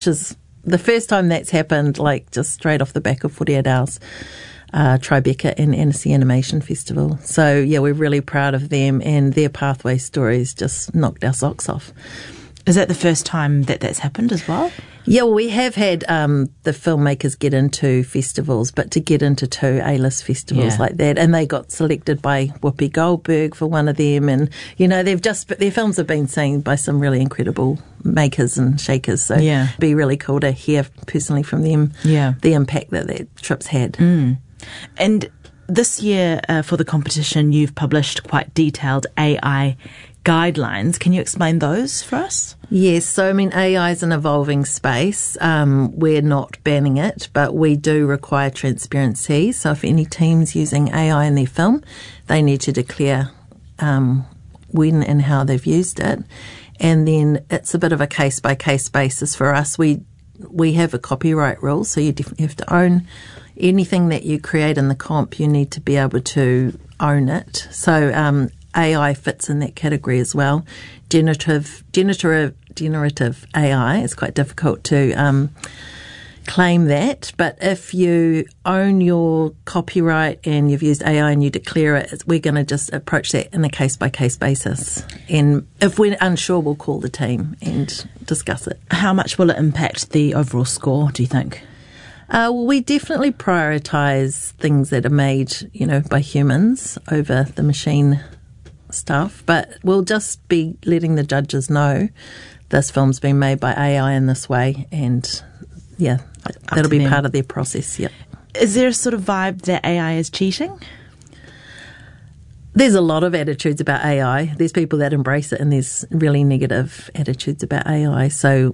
which is the first time that's happened, like just straight off the back of Whare Dow's Tribeca and Annecy Animation Festival. So, yeah, we're really proud of them, and their pathway stories just knocked our socks off. Is that the first time that that's happened as well? Yeah, well, we have had the filmmakers get into festivals, but to get into two A-list festivals like that, and they got selected by Whoopi Goldberg for one of them, and, you know, their films have been seen by some really incredible makers and shakers, so it'd be really cool to hear personally from them the impact that trip's had. And this year, for the competition, you've published quite detailed AI guidelines. Can you explain those for us? Yes, so I mean, AI is an evolving space. We're not banning it, but we do require transparency. So if any team's using AI in their film, they need to declare when and how they've used it. And then it's a bit of a case-by-case basis for us. We have a copyright rule, so you definitely have to own anything that you create in the comp. You need to be able to own it. So AI fits in that category as well. Generative AI is quite difficult to claim that, but if you own your copyright and you've used AI and you declare it, we're going to just approach that in a case-by-case basis. And if we're unsure, we'll call the team and discuss it. How much will it impact the overall score, do you think? Well, we definitely prioritise things that are made, you know, by humans over the machine stuff, but we'll just be letting the judges know this film's been made by AI in this way, and that'll be part of their process. Is there a sort of vibe that AI is cheating? There's a lot of attitudes about AI. There's people that embrace it, and there's really negative attitudes about AI. So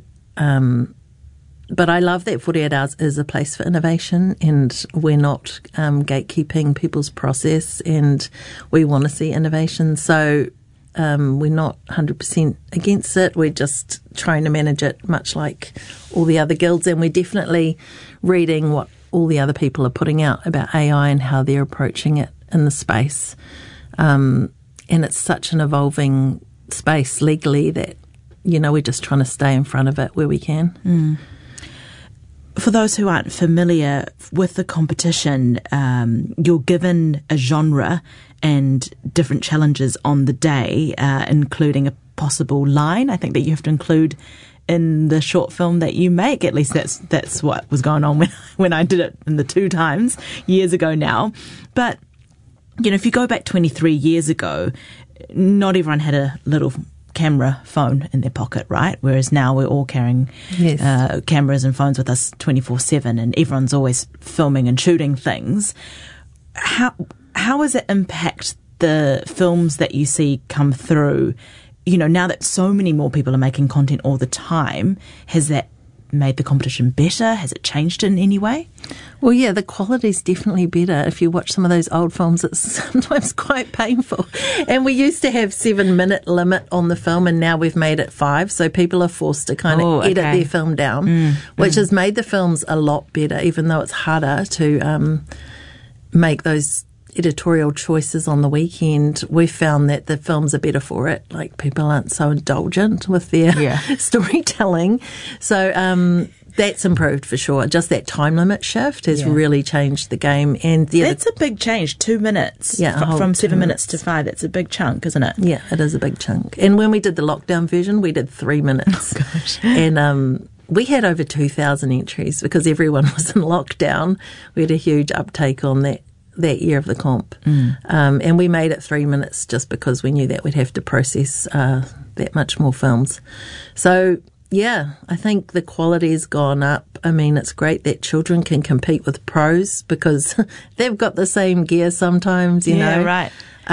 but I love that Whare Dow's is a place for innovation, and we're not gatekeeping people's process, and we want to see innovation. So we're not 100% against it. We're just trying to manage it much like all the other guilds, and we're definitely reading what all the other people are putting out about AI and how they're approaching it in the space. And it's such an evolving space legally that, you know, we're just trying to stay in front of it where we can. For those who aren't familiar with the competition, you're given a genre and different challenges on the day, including a possible line, I think, that you have to include in the short film that you make. At least that's what was going on when I did it in the 2 times years ago now. But, you know, if you go back 23 years ago, not everyone had a little camera phone in their pocket, right? Whereas now we're all carrying cameras and phones with us 24/7, and everyone's always filming and shooting things. How does it impact the films that you see come through? You know, now that so many more people are making content all the time, has that made the competition better? Has it changed in any way? Well, yeah, the quality's definitely better. If you watch some of those old films, it's sometimes quite painful. And we used to have 7-minute limit on the film, and now we've made it 5. So people are forced to kind of edit their film down, which has made the films a lot better, even though it's harder to make those editorial choices on the weekend. We found that the films are better for it. Like, people aren't so indulgent with their storytelling. So that's improved for sure. Just that time limit shift has really changed the game. And that's a big change. 2 minutes from 7 minutes to 5. That's a big chunk, isn't it? Yeah, it is a big chunk. And when we did the lockdown version, we did 3 minutes. Oh, gosh. And we had over 2,000 entries because everyone was in lockdown. We had a huge uptake on that year of the comp. And we made it 3 minutes just because we knew that we'd have to process that much more films. So, yeah, I think the quality's gone up. I mean, it's great that children can compete with pros because they've got the same gear sometimes, you know. Right.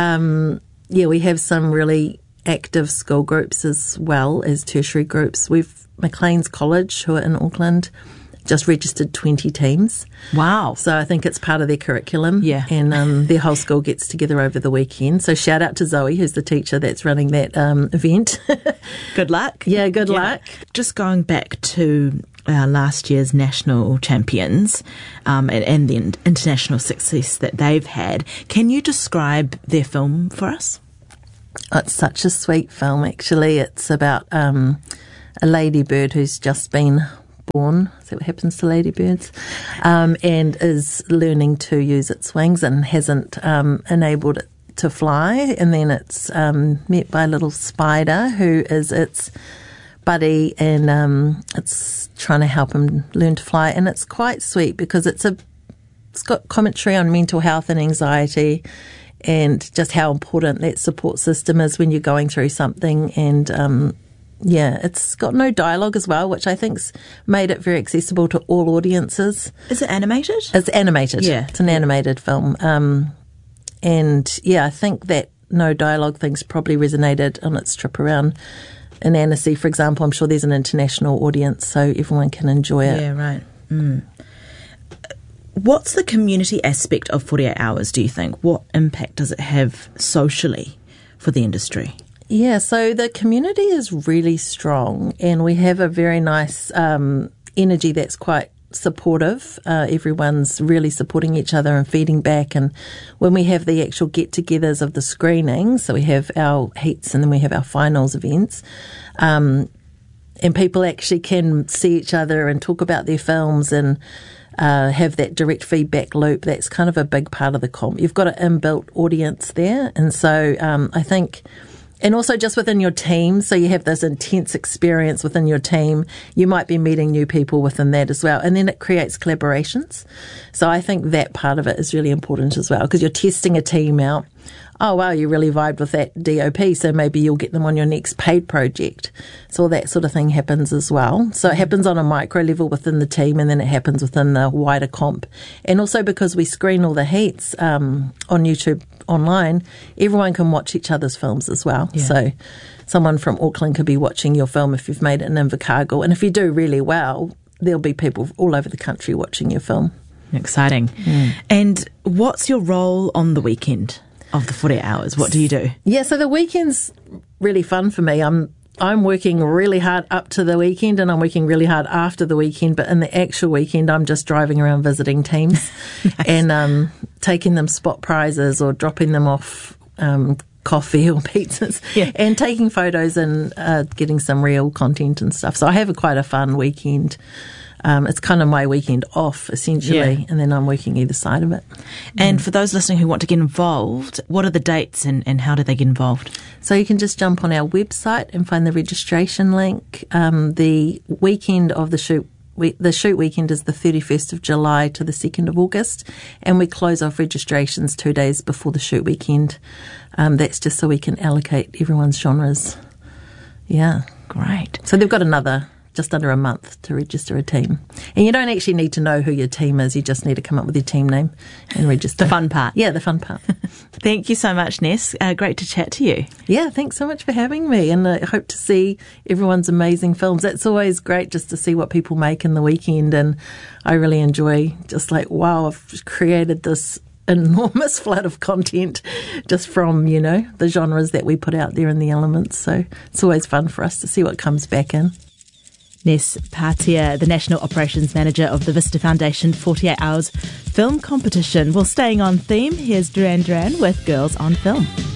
We have some really active school groups as well as tertiary groups. We've Maclean's College, who are in Auckland, just registered 20 teams. Wow. So I think it's part of their curriculum. Yeah. And their whole school gets together over the weekend. So shout out to Zoe, who's the teacher that's running that event. Good luck. Yeah, good luck. Just going back to last year's national champions and the international success that they've had, can you describe their film for us? It's such a sweet film, actually. It's about a ladybird who's just been born. Is that what happens to ladybirds? And is learning to use its wings and hasn't enabled it to fly. And then it's met by a little spider who is its buddy, and it's trying to help him learn to fly. And it's quite sweet because it's got commentary on mental health and anxiety, and just how important that support system is when you're going through something. And it's got no dialogue as well, which I think's made it very accessible to all audiences. Is it animated? It's animated. Yeah. It's an animated film. And I think that no dialogue thing's probably resonated on its trip around in Annecy, for example. I'm sure there's an international audience, so everyone can enjoy it. Yeah, right. What's the community aspect of 48 Hours, do you think? What impact does it have socially for the industry? Yeah, so the community is really strong, and we have a very nice energy that's quite supportive. Everyone's really supporting each other and feeding back. And when we have the actual get-togethers of the screenings, so we have our heats and then we have our finals events, and people actually can see each other and talk about their films and have that direct feedback loop. That's kind of a big part of the comp. You've got an inbuilt audience there. And so I think, and also just within your team, so you have this intense experience within your team, you might be meeting new people within that as well. And then it creates collaborations. So I think that part of it is really important as well, because you're testing a team out. Oh, wow, you really vibed with that DOP, so maybe you'll get them on your next paid project. So all that sort of thing happens as well. So it happens on a micro level within the team, and then it happens within the wider comp. And also because we screen all the heats on YouTube online, everyone can watch each other's films as well. Yeah. So someone from Auckland could be watching your film if you've made it in Invercargill. And if you do really well, there'll be people all over the country watching your film. Exciting. And what's your role on the weekend of the 48 Hours? What do you do? Yeah, so the weekend's really fun for me. I'm working really hard up to the weekend, and I'm working really hard after the weekend. But in the actual weekend, I'm just driving around visiting teams and taking them spot prizes or dropping them off coffee or pizzas, and taking photos and getting some real content and stuff. So I have quite a fun weekend. It's kind of my weekend off, essentially, and then I'm working either side of it. And for those listening who want to get involved, what are the dates and how do they get involved? So you can just jump on our website and find the registration link. The weekend of the shoot weekend is the 31st of July to the 2nd of August, and we close off registrations 2 days before the shoot weekend. That's just so we can allocate everyone's genres. Yeah. Great. So they've got just under a month to register a team. And you don't actually need to know who your team is. You just need to come up with your team name and register. The fun part. Yeah, the fun part. Thank you so much, Ness. Great to chat to you. Yeah, thanks so much for having me. And I hope to see everyone's amazing films. It's always great just to see what people make in the weekend. And I really enjoy just like, wow, I've created this enormous flood of content just from, the genres that we put out there and the elements. So it's always fun for us to see what comes back in. Ness Patia, the National Operations Manager of the Vista Foundation 48 Hours Film Competition. Well, staying on theme, here's Duran Duran with Girls on Film.